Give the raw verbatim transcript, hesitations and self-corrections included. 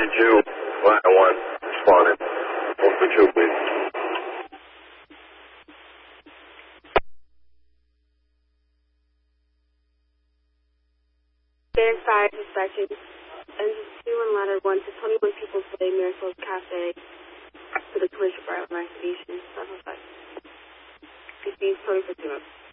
two, line one, responding. one for two, please. Band five, dispatching. Engine two and ladder one to twenty-one people today, Miracles Cafe, for the collision for investigation. five oh five. fifteen, twenty-four,